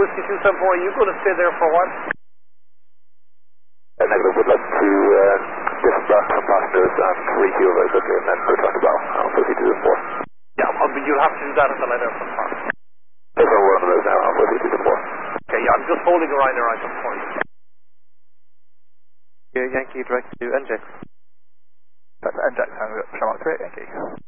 Whiskey 274, are you going to stay there for a while? Negative, would like to disembark some passengers and refuel very quickly and then return to Bow, Alpha Whiskey 274. Yeah, but you'll have to do that at the Light Airport Park. There's no word on those now, Alpha Whiskey 274. Okay, yeah, I'm just holding a Ryanair item for you. Yankee direct to NJAX. That's NJAX, Charlotte 3, Yankee.